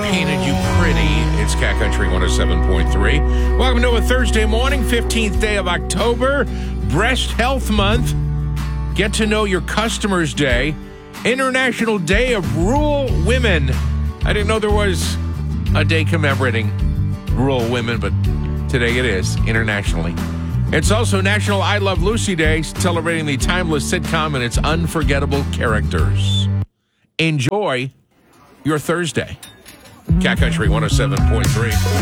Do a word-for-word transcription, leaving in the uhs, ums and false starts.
painted you pretty. It's Cat Country one oh seven point three. Welcome to a Thursday morning, fifteenth day of October, Breast Health Month, Get to Know Your Customers Day, International Day of Rural Women. I didn't know there was a day commemorating rural women, but today it is, internationally. It's also National I Love Lucy Day, celebrating the timeless sitcom and its unforgettable characters. Enjoy your Thursday. Cat Country one oh seven point three.